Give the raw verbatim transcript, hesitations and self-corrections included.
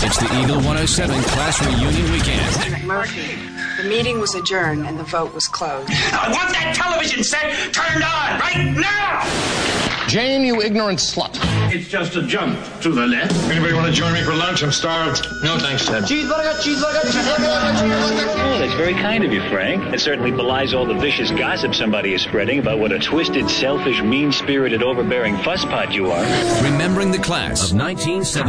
It's the Eagle one oh seven Class Reunion Weekend. McMurphy, the meeting was adjourned and the vote was closed. I want that television set turned on right now! Jane, you ignorant slut. It's just a jump to the left. Anybody want to join me for lunch? I'm starved. No, thanks, Ted. Cheeseburger, cheeseburger, cheeseburger, cheeseburger. Oh, that's very kind of you, Frank. It certainly belies all the vicious gossip somebody is spreading about what a twisted, selfish, mean-spirited, overbearing fusspot you are. Remembering the class of nineteen seventy.